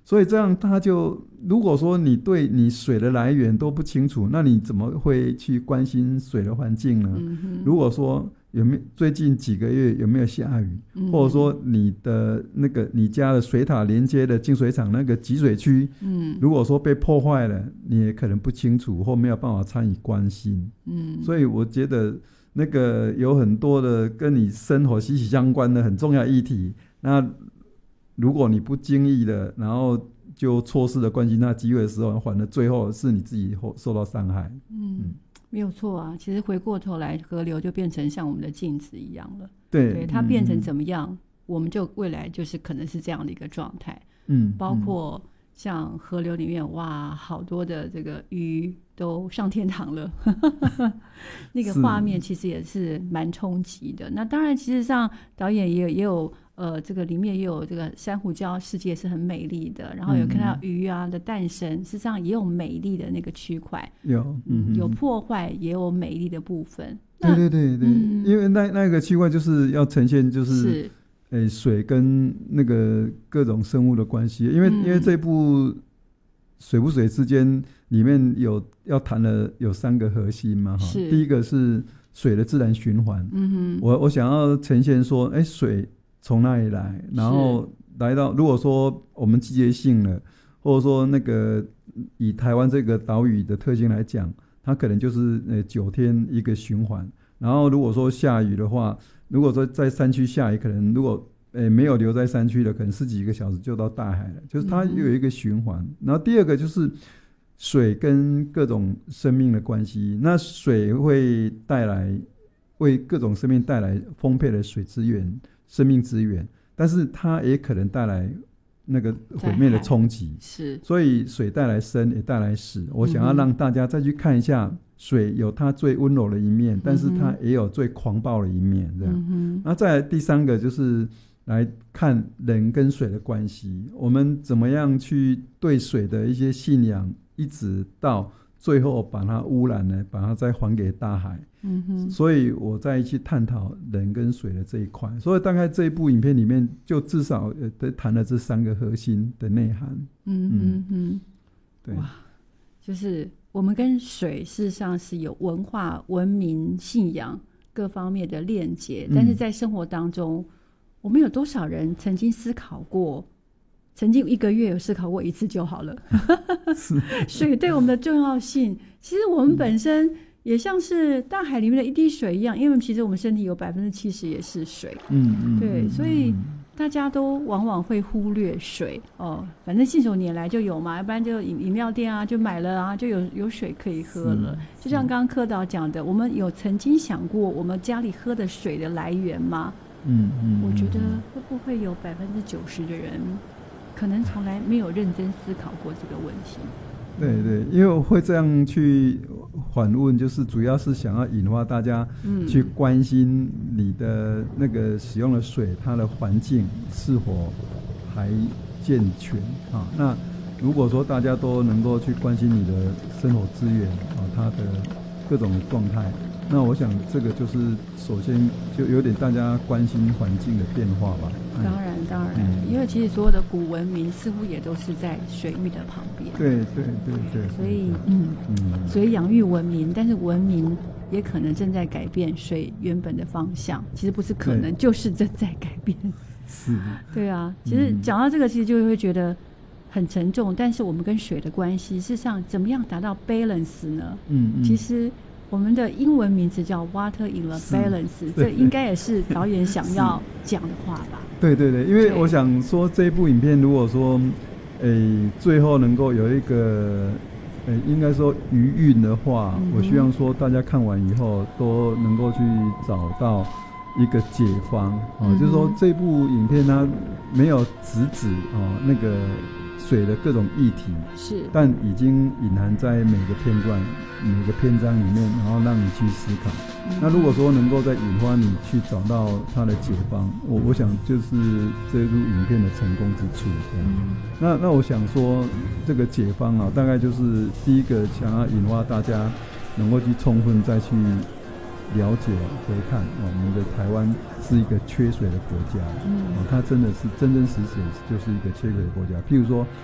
所以这样他就，如果说你对你水的来源都不清楚，那你怎么会去关心水的环境呢？如果说有没有最近几个月有没有下雨，或者说你的那个你家的水塔连接的净水厂那个集水区，如果说被破坏了，你也可能不清楚或没有办法参与关心。所以我觉得那个有很多的跟你生活息息相关的很重要议题，那如果你不经意的，然后就错失了关心那机会的时候，反而最后是你自己受到伤害。 没有错啊。其实回过头来，河流就变成像我们的镜子一样了。 对， 它变成怎么样，我们就未来就是可能是这样的一个状态。包括像河流里面，哇，好多的这个鱼都上天堂了那个画面其实也是蛮冲击的。那当然，其实上导演也有这个里面也有这个珊瑚礁世界是很美丽的，然后有看到鱼啊的诞生，事实上也有美丽的那个区块，有破坏也有美丽的部分。 对，因为那个区块就是要呈现就是水跟那个各种生物的关系，因为这部水不水之间里面要谈的有3个核心嘛，第一个是水的自然循环。我想要呈现说，水从哪里来，然后来到，如果说我们季节性了，或者说那个以台湾这个岛屿的特性来讲，它可能就是9天一个循环。然后如果说下雨的话，如果说在山区下雨，可能如果没有留在山区的，可能10几个小时就到大海了，就是它有一个循环。然后第二个就是水跟各种生命的关系，那水会为各种生命带来丰沛的水资源、生命资源，但是它也可能带来那个毁灭的冲击。 是， 所以水带来生也带来死。我想要让大家再去看一下，水有它最温柔的一面，但是它也有最狂暴的一面。这样，那再来第3个就是来看人跟水的关系，我们怎么样去对水的一些信仰，一直到最后把它污染了，把它再还给大海。所以我再去探讨人跟水的这一块，所以大概这一部影片里面就至少谈了这3个核心的内涵。 对，哇，就是我们跟水事实上是有文化、文明、信仰各方面的链接，但是在生活当中，我们有多少人曾经思考过，曾经1个月有思考过1次就好了水对我们的重要性，其实我们本身也像是大海里面的一滴水一样，因为其实我们身体有70%也是水。对，所以大家都往往会忽略水反正信手拈来就有嘛，要不然就饮料店啊就买了啊，就有水可以喝了。就像刚刚柯导讲的，我们有曾经想过我们家里喝的水的来源吗？我觉得会不会有90%的人可能从来没有认真思考过这个问题。 对，因为我会这样去反问，就是主要是想要引发大家去关心你的那个使用的水，它的环境是否还健全啊？那如果说大家都能够去关心你的生活资源它的各种状态，那我想这个就是首先就有点大家关心环境的变化吧。 当然，因为其实所有的古文明似乎也都是在水域的旁边。对，所以养育文明，但是文明也可能正在改变水原本的方向。其实不是可能，就是正在改变。 是， 对啊。其实讲到这个，其实就会觉得很沉重。但是我们跟水的关系，事实上怎么样达到 balance 呢？其实我们的英文名字叫 Water in the Balance， 这应该也是导演想要讲的话吧。 对，因为我想说这一部影片如果说最后能够有一个应该说余韵的话，我希望说大家看完以后都能够去找到一个解方就是说这部影片它没有直指那个水的各种议题，是，但已经隐含在每个片段、每个篇章里面，然后让你去思考。那如果说能够再引发你去找到它的解方，我想就是这部影片的成功之处。那我想说，这个解方大概就是第一个，想要引发大家能够去充分再去了解回看我们的台湾是一个缺水的国家它真的是真实就是一个缺水的国家。譬如说